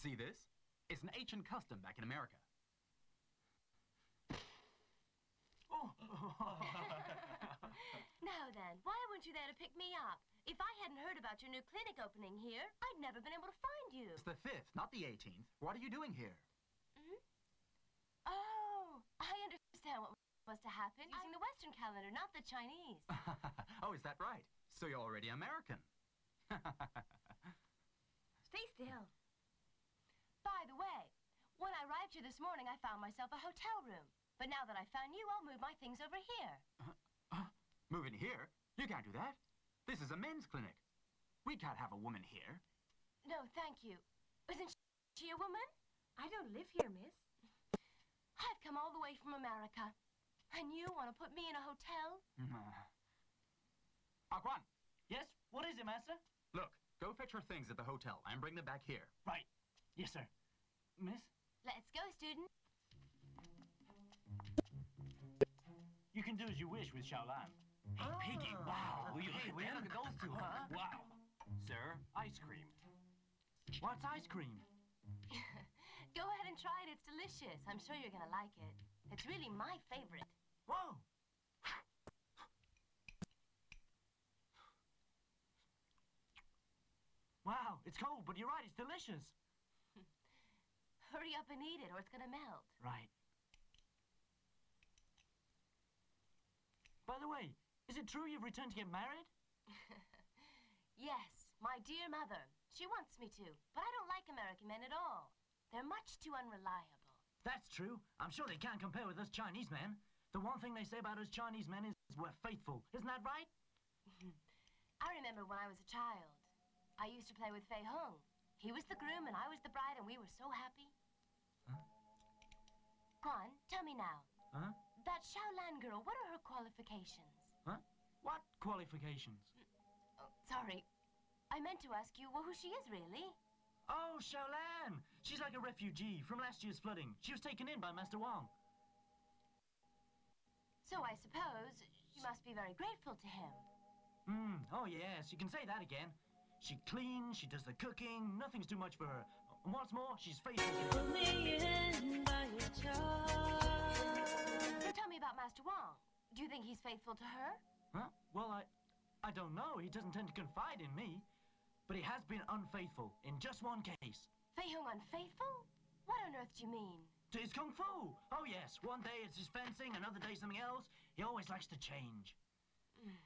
See this? It's an ancient custom back in America. Oh. Now then, why weren't you there to pick me up? If I hadn't heard about your new clinic opening here, I'd never been able to find you. It's the 5th, not the 18th. What are you doing here? Oh, I understand what must have happened. Using the Western calendar, not the Chinese. Oh, is that right? So you're already American. Stay still. By the way, when I arrived here this morning, I found myself a hotel room. But now that I found you, I'll move my things over here. Move in here? You can't do that. This is a men's clinic. We can't have a woman here. No, thank you. Isn't she a woman? I don't live here, miss. I've come all the way from America. And you want to put me in a hotel? Akwan, Yes? What is it, master? look, go fetch her things at the hotel and bring them back here. Right. Yes, sir. Miss? Let's go, student. You can do as you wish with Xiaolan. Hey, Piggy, wow. Will you look at those two, huh? Wow. Sir, ice cream. What's ice cream? Go ahead and try it. It's delicious. I'm sure you're going to like it. It's really my favorite. Whoa! Wow, it's cold, but you're right, it's delicious. Hurry up and eat it, or it's going to melt. Right. By the way, is it true you've returned to get married? Yes, my dear mother. She wants me to, but I don't like American men at all. They're much too unreliable. That's true. I'm sure they can't compare with us Chinese men. The one thing they say about us Chinese men is we're faithful. Isn't that right? I remember when I was a child. I used to play with Fei Hung. He was the groom and I was the bride, and we were so happy. Huh? Quan, tell me now. Huh? That Xiaolan girl, what are her qualifications? Huh? What qualifications? Oh, sorry. I meant to ask you, well, who she is, really. Oh, Xiaolan! She's like a refugee from last year's flooding. She was taken in by Master Wang. So I suppose you must be very grateful to him. Oh yes, you can say that again. She cleans, she does the cooking, nothing's too much for her. And what's more, she's faithful to her. Put me in by your child. So tell me about Master Wang. Do you think he's faithful to her? Huh? Well, I don't know. He doesn't tend to confide in me. But he has been unfaithful in just one case. Fei Hung unfaithful? What on earth do you mean? To his kung fu. Oh yes, one day it's his fencing, another day something else. He always likes to change.